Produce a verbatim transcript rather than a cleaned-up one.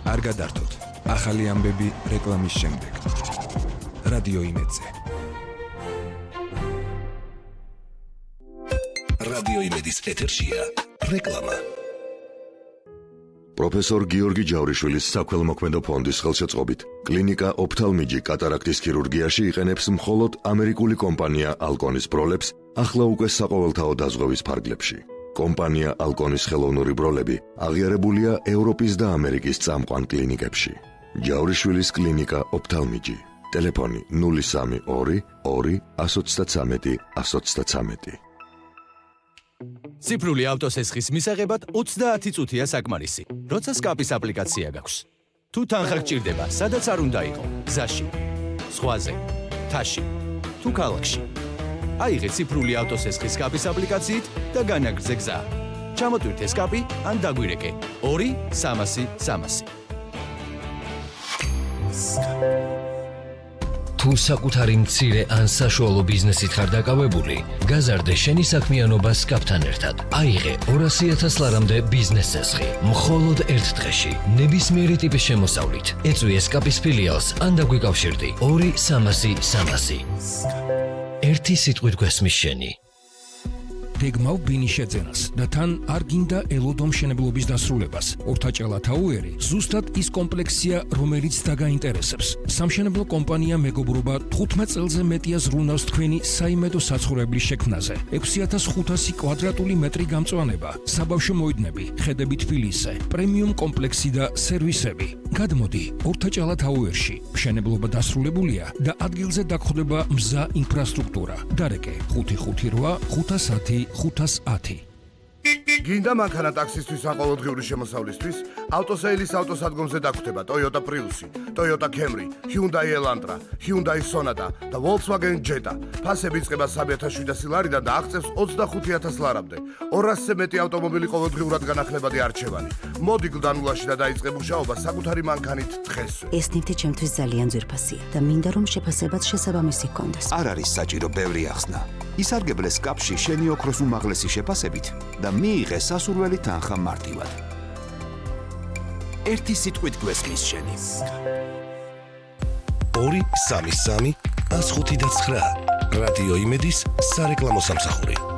არ გადართოთ. ახალი ამბები რეკლამის შემდეგ. რადიო იმედზე. რადიო იმედის ეთერშია რეკლამა. პროფესორ გიორგი ჯავრიშვილის საქველმოქმედო ფონდის ხელშეწყობით კლინიკა ოფთალმიჯი კატარაქტის ქირურგიაში იყენებს მხოლოდ ამერიკული კომპანია ალკონის ბროლებს ახლა უკვე საყოველთაო დაზღვევის ფარგლებში. კომპანია ალკონის ხელოვნური ბროლები აღიარებულია ევროპის და ამერიკის წამყვან კლინიკებში. ჯავრიშვილის კლინიკა ოფთალმიჯი. ტელეფონი ნული სამი ორი ორი εκατო ოცდათვრამეტი εκατო ოცდათვრამეტი. ციფრული ავტოსესხის მისაღებად ოცდაათი წუთია საკმარისი. როცა სკაპის აპლიკაცია გაქვს. თუ თანხა გჭირდება, სადაც არ უნდა იყო, გზაში, ზღვაზე, მთაში, თუ ქალაქში. აიღე ციფრული ავტოსესხის სკაპის აპლიკაციით და განაგრძე გზა. ჩამოტვირთე სკაპი ან დაგვირეკე ორი სამასი სამასი. თუ საკუთარი მცირე ან საშუალო ბიზნესით ხარ დაკავებული, გაზარდე შენი საქმიანობა სკაპთან ერთად. აიღე ორასი ათას ლარამდე ბიზნეს ცესხი. მხოლოდ ერთ დღეში, ნებისმიერი ტიპის შემოსავლით. ეწვიე სკაპის ფილიალს ან დაგვიკავშირდი ორი სამასი სამასი. ერთი სიტყვით გვესმის შენი. გეგმავ ბინის შეძენას და თან არ გინდა ელოდო მშენებლობის დასრულებას. ორთაჭალა თაუერი ზუსტად ის კომპლექსია, რომელიც დაგაინტერესებს. სამშენებლო კომპანია მეგობრობა თხუთმეტ წელზე მეტია ზრუნავს თქვენი საიმედო საცხოვრებლის შექმნაზე. ექვსი ათას ხუთასი კვადრატული მეტრი გამწვანება, საბავშვო მოედნები, ხედები თბილისზე, პრემიუმ კომპლექსი და სერვისები. გადმოდი ორთაჭალა თაუერში. მშენებლობა დასრულებულია და ადგილზე დაგხვდება მზა ინფრასტრუქტურა. დარეკე ხუთი ხუთი რვა ხუთას ათი ხუთას ათი. გინდა მანქანა ტაქსისთვის ან ყოველდღიური შემოსავლისთვის? ავტოსეილის ავტოსადგომზე დაგხვდება Toyota Prius, Toyota Camry, Hyundai Elantra, Hyundai Sonata და Volkswagen Jetta. ფასები იწყება სამი ათას შვიდასი ლარიდან და აღწევს ოცდახუთი ათას ლარამდე. ორასზე მეტი ავტომობილი ყოველდღიურად განახლებადი არჩევანი. მოდი გლდანულაში და დაიწყე მუშაობა საკუთარი მანქანით დღესვე. ეს ნივთი ჩემთვის ძალიან ძვირფასია და მინდა რომ შეფასებაც შესაბამისი ჰქონდეს. არ არის საჭირო ბევრი ახსნა. ისარგებლე სკაპში შენი ოქროს უმაღლესი შეფასებით და მიიღე სასურველი თანხა მარტივად. ერთი სიტყვით გვესმის შენი. ორი სამი სამი ას ხუთი და ცხრა. რადიო იმედის სარეკლამო სამსახური.